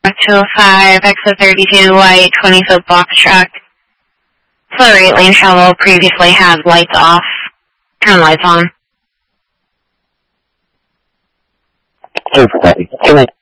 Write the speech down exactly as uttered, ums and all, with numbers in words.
two oh five, exit thirty-two, white, twenty foot box truck. Slow rate lane travel previously had lights off. Turn lights on. Two for copy. Two